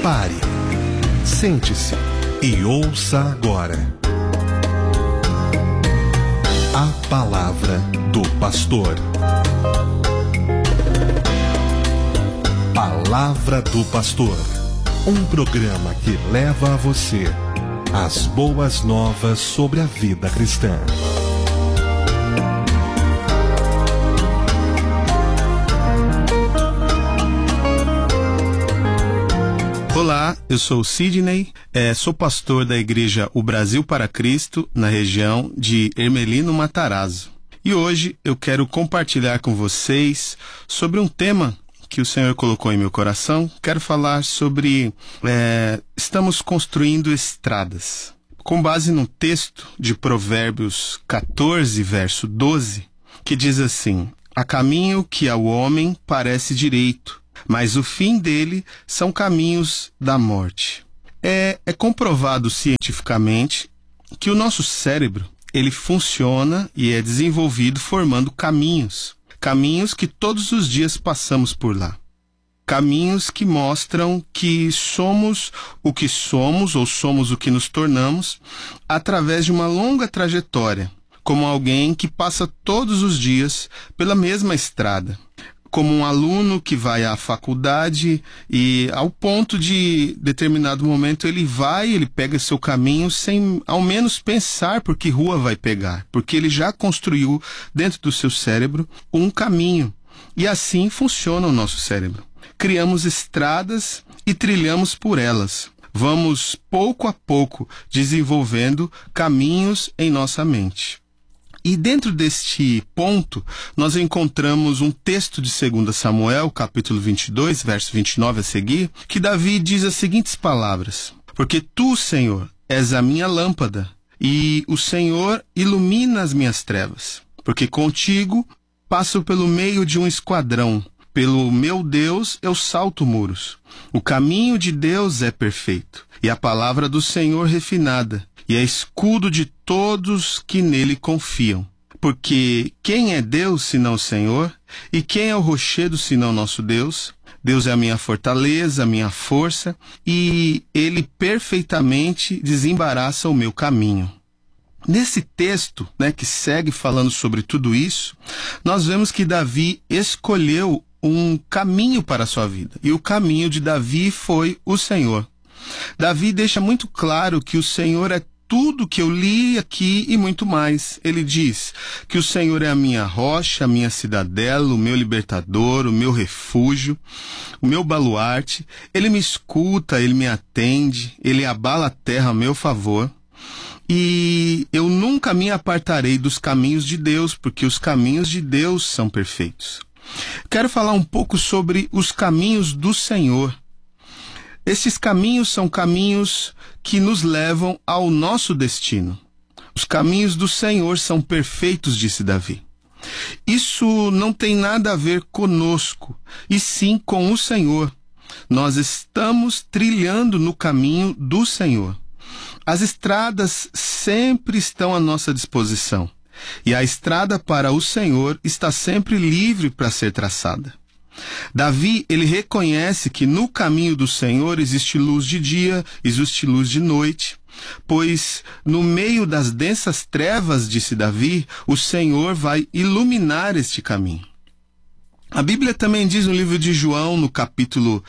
Pare, sente-se e ouça agora a palavra do pastor. Palavra do Pastor, um programa que leva a você as boas novas sobre a vida cristã. Olá, eu sou o Sidney, sou pastor da igreja O Brasil para Cristo, na região de Ermelino, Matarazzo. E hoje eu quero compartilhar com vocês sobre um tema que o Senhor colocou em meu coração. Quero falar sobre estamos construindo estradas. Com base num texto de Provérbios 14, verso 12, que diz assim: há caminho que ao homem parece direito, mas o fim dele são caminhos da morte. É comprovado cientificamente que o nosso cérebro, ele funciona e é desenvolvido formando caminhos que todos os dias passamos por lá. Caminhos que mostram que somos o que somos ou somos o que nos tornamos através de uma longa trajetória, como alguém que passa todos os dias pela mesma estrada. Como um aluno que vai à faculdade e ao ponto de determinado momento ele pega seu caminho sem ao menos pensar por que rua vai pegar, porque ele já construiu dentro do seu cérebro um caminho. E assim funciona o nosso cérebro. Criamos estradas e trilhamos por elas. Vamos pouco a pouco desenvolvendo caminhos em nossa mente. E dentro deste ponto, nós encontramos um texto de 2 Samuel, capítulo 22, verso 29 a seguir, que Davi diz as seguintes palavras: porque tu, Senhor, és a minha lâmpada, e o Senhor ilumina as minhas trevas. Porque contigo passo pelo meio de um esquadrão, pelo meu Deus eu salto muros. O caminho de Deus é perfeito, e a palavra do Senhor refinada, e é escudo de todos que nele confiam. Porque quem é Deus senão o Senhor? E quem é o rochedo senão nosso Deus? Deus é a minha fortaleza, a minha força, e ele perfeitamente desembaraça o meu caminho. Nesse texto, que segue falando sobre tudo isso, nós vemos que Davi escolheu um caminho para a sua vida. E o caminho de Davi foi o Senhor. Davi deixa muito claro que o Senhor é tudo que eu li aqui e muito mais. Ele diz que o Senhor é a minha rocha, a minha cidadela, o meu libertador, o meu refúgio, o meu baluarte. Ele me escuta, ele me atende, ele abala a terra a meu favor. E eu nunca me apartarei dos caminhos de Deus, porque os caminhos de Deus são perfeitos. Quero falar um pouco sobre os caminhos do Senhor. Esses caminhos são caminhos que nos levam ao nosso destino. Os caminhos do Senhor são perfeitos, disse Davi. Isso não tem nada a ver conosco, e sim com o Senhor. Nós estamos trilhando no caminho do Senhor. As estradas sempre estão à nossa disposição, e a estrada para o Senhor está sempre livre para ser traçada. Davi, ele reconhece que no caminho do Senhor existe luz de dia, existe luz de noite, pois no meio das densas trevas, disse Davi, o Senhor vai iluminar este caminho. A Bíblia também diz no livro de João, no capítulo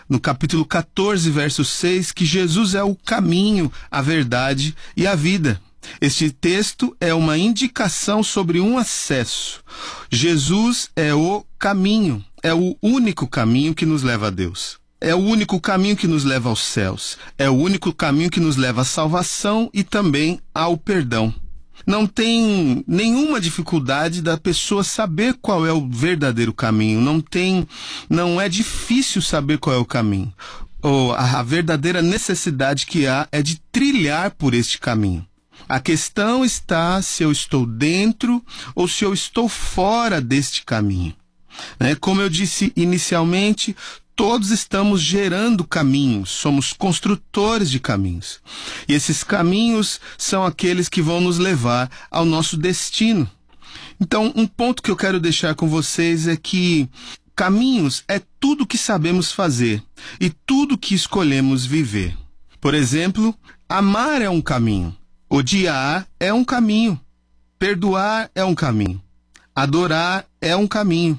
14, verso 6, que Jesus é o caminho, a verdade e a vida. Este texto é uma indicação sobre um acesso. Jesus é o caminho, é o único caminho que nos leva a Deus. É o único caminho que nos leva aos céus. É o único caminho que nos leva à salvação e também ao perdão. Não tem nenhuma dificuldade da pessoa saber qual é o verdadeiro caminho. Não é difícil saber qual é o caminho. A verdadeira necessidade que há é de trilhar por este caminho. A questão está se eu estou dentro ou se eu estou fora deste caminho. Como eu disse inicialmente, todos estamos gerando caminhos, somos construtores de caminhos. E esses caminhos são aqueles que vão nos levar ao nosso destino. Então, um ponto que eu quero deixar com vocês é que caminhos é tudo que sabemos fazer e tudo que escolhemos viver. Por exemplo, amar é um caminho, odiar é um caminho, perdoar é um caminho, adorar é um caminho,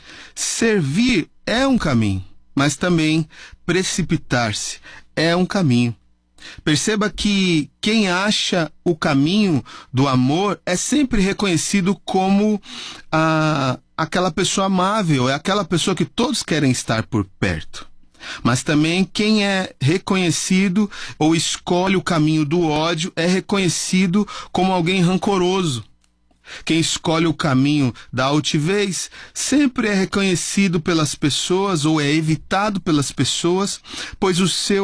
servir é um caminho, mas também precipitar-se é um caminho. Perceba que quem acha o caminho do amor é sempre reconhecido como aquela pessoa amável, é aquela pessoa que todos querem estar por perto. Mas também quem é reconhecido ou escolhe o caminho do ódio é reconhecido como alguém rancoroso. Quem escolhe o caminho da altivez sempre é reconhecido pelas pessoas ou é evitado pelas pessoas, pois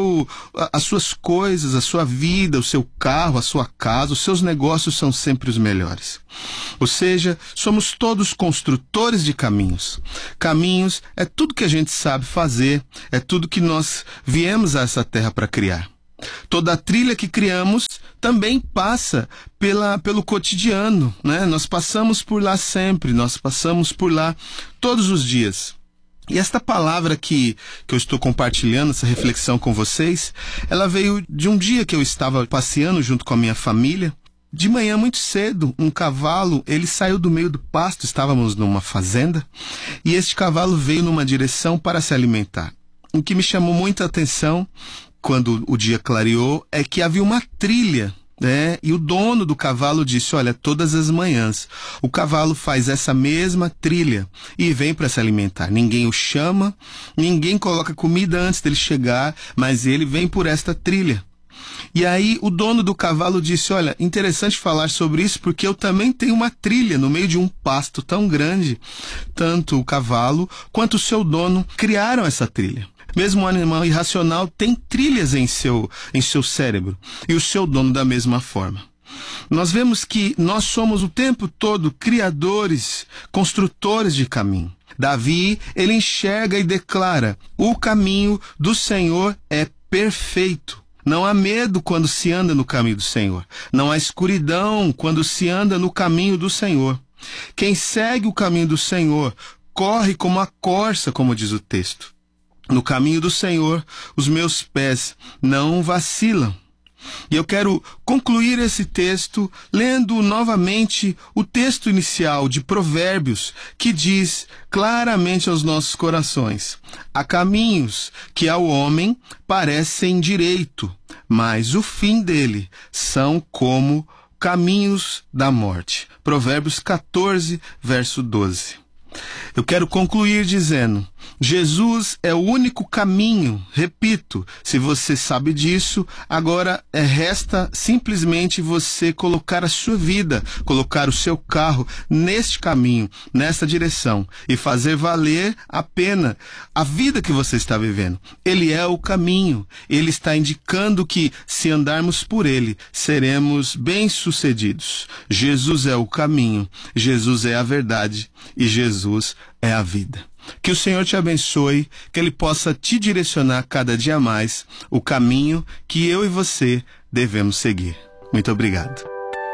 as suas coisas, a sua vida, o seu carro, a sua casa, os seus negócios são sempre os melhores. Ou seja, somos todos construtores de caminhos. Caminhos é tudo que a gente sabe fazer, é tudo que nós viemos a essa terra para criar. Toda a trilha que criamos também passa pelo cotidiano, né? Nós passamos por lá sempre, nós passamos por lá todos os dias. E esta palavra que eu estou compartilhando, essa reflexão com vocês, ela veio de um dia que eu estava passeando junto com a minha família. De manhã, muito cedo, um cavalo, ele saiu do meio do pasto, estávamos numa fazenda, e este cavalo veio numa direção para se alimentar. O que me chamou muita atenção quando o dia clareou é que havia uma trilha, né? E o dono do cavalo disse, olha, todas as manhãs o cavalo faz essa mesma trilha e vem para se alimentar. Ninguém o chama, ninguém coloca comida antes dele chegar, mas ele vem por esta trilha. E aí o dono do cavalo disse, olha, interessante falar sobre isso porque eu também tenho uma trilha no meio de um pasto tão grande. Tanto o cavalo quanto o seu dono criaram essa trilha. Mesmo um animal irracional tem trilhas em seu cérebro, e o seu dono da mesma forma. Nós vemos que nós somos o tempo todo criadores, construtores de caminho. Davi, ele enxerga e declara, o caminho do Senhor é perfeito. Não há medo quando se anda no caminho do Senhor. Não há escuridão quando se anda no caminho do Senhor. Quem segue o caminho do Senhor corre como a corça, como diz o texto. No caminho do Senhor, os meus pés não vacilam. E eu quero concluir esse texto lendo novamente o texto inicial de Provérbios, que diz claramente aos nossos corações: há caminhos que ao homem parecem direito, mas o fim dele são como caminhos da morte. Provérbios 14, verso 12. Eu quero concluir dizendo, Jesus é o único caminho, repito, se você sabe disso, agora resta simplesmente você colocar a sua vida, colocar o seu carro neste caminho, nesta direção, e fazer valer a pena a vida que você está vivendo. Ele é o caminho, ele está indicando que se andarmos por ele, seremos bem-sucedidos. Jesus é o caminho, Jesus é a verdade e Jesus é a vida. Que o Senhor te abençoe, que Ele possa te direcionar cada dia mais o caminho que eu e você devemos seguir. Muito obrigado.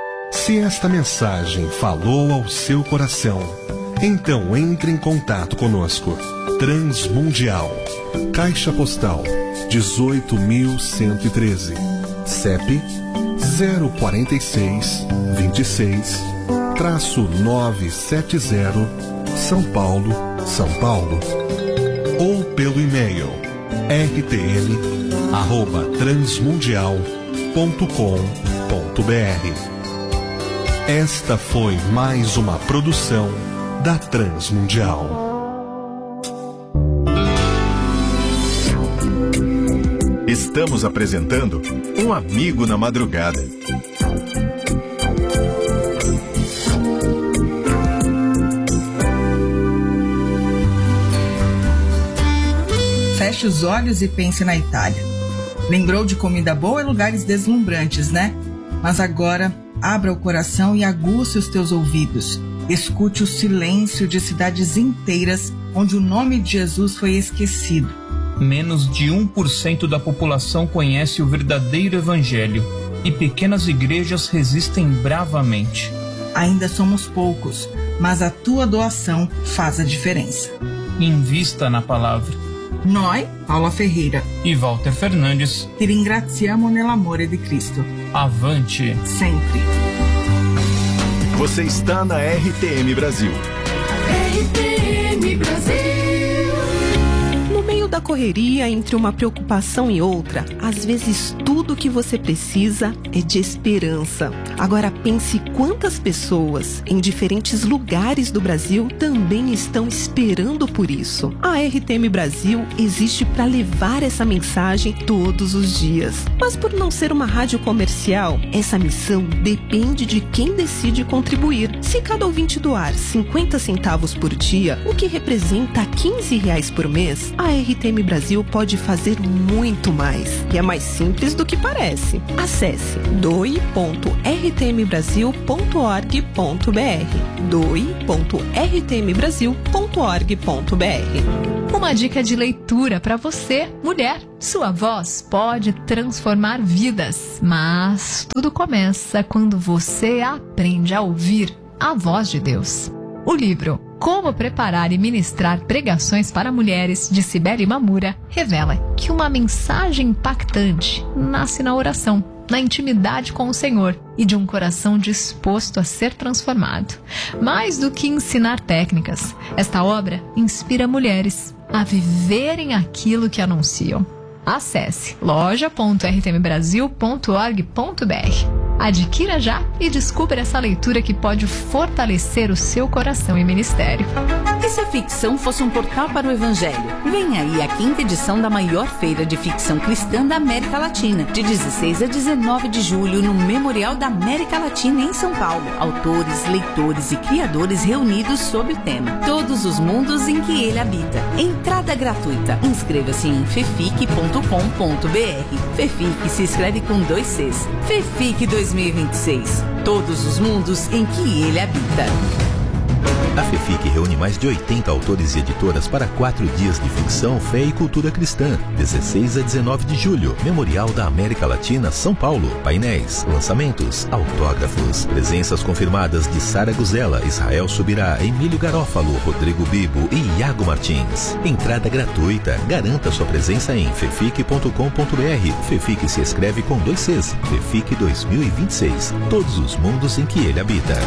Se esta mensagem falou ao seu coração, então entre em contato conosco. Transmundial, Caixa Postal 18.113, CEP 04626-970, São Paulo, São Paulo. Ou pelo e-mail rtm@transmundial.com.br. Esta foi mais uma produção da Transmundial. Estamos apresentando Um Amigo na Madrugada. Feche os olhos e pense na Itália. Lembrou de comida boa e lugares deslumbrantes, né? Mas agora, abra o coração e aguce os teus ouvidos. Escute o silêncio de cidades inteiras onde o nome de Jesus foi esquecido. Menos de 1% da população conhece o verdadeiro evangelho e pequenas igrejas resistem bravamente. Ainda somos poucos, mas a tua doação faz a diferença. Invista na palavra. Noi, Paula Ferreira e Walter Fernandes, ti ringraziamo nell'amore di Cristo. Avante! Sempre. Você está na RTM Brasil. RTM Brasil. No meio da correria, entre uma preocupação e outra, às vezes tudo que você precisa é de esperança. Agora pense quantas pessoas em diferentes lugares do Brasil também estão esperando por isso. A RTM Brasil existe para levar essa mensagem todos os dias. Mas por não ser uma rádio comercial, essa missão depende de quem decide contribuir. Se cada ouvinte doar 50 centavos por dia, o que representa R$15 por mês, a RTM Brasil pode fazer muito mais. E é mais simples do que parece. Acesse doe.rtmbrasil.org.br doe.rtmbrasil.org.br. Uma dica de leitura para você, mulher. Sua voz pode transformar vidas, mas tudo começa quando você aprende a ouvir a voz de Deus. O livro Como Preparar e Ministrar Pregações para Mulheres, de Cibele Mamura, revela que uma mensagem impactante nasce na oração, na intimidade com o Senhor e de um coração disposto a ser transformado. Mais do que ensinar técnicas, esta obra inspira mulheres a viverem aquilo que anunciam. Acesse loja.rtmbrasil.org.br. Adquira já e descubra essa leitura que pode fortalecer o seu coração e ministério. E se a ficção fosse um portal para o Evangelho? Vem aí a 5ª edição da maior feira de ficção cristã da América Latina, de 16 a 19 de julho, no Memorial da América Latina, em São Paulo. Autores, leitores e criadores reunidos sob o tema Todos os Mundos em que Ele Habita. Entrada gratuita. Inscreva-se em fefic.com.br. Fefic se escreve com 2 Cs. Fefic 2026. Todos os mundos em que Ele habita. A FEFIC reúne mais de 80 autores e editoras para 4 dias de ficção, fé e cultura cristã. 16 a 19 de julho, Memorial da América Latina, São Paulo. Painéis, lançamentos, autógrafos. Presenças confirmadas de Sara Guzella, Israel Subirá, Emílio Garófalo, Rodrigo Bibo e Iago Martins. Entrada gratuita. Garanta sua presença em fefic.com.br. FEFIC se escreve com 2 Cs. FEFIC 2026. Todos os mundos em que Ele habita.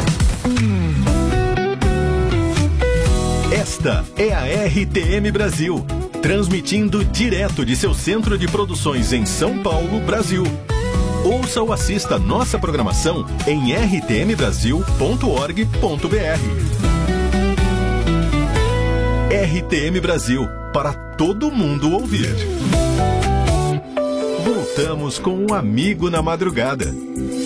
Esta é a RTM Brasil, transmitindo direto de seu centro de produções em São Paulo, Brasil. Ouça ou assista nossa programação em rtmbrasil.org.br. RTM Brasil, para todo mundo ouvir. Voltamos com um amigo na madrugada.